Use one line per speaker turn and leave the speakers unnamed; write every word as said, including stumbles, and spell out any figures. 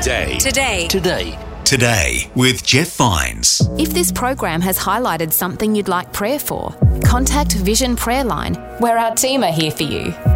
Today.
Today.
Today.
Today with Jeff Vines.
If this program has highlighted something you'd like prayer for, contact Vision Prayer Line, where our team are here for you.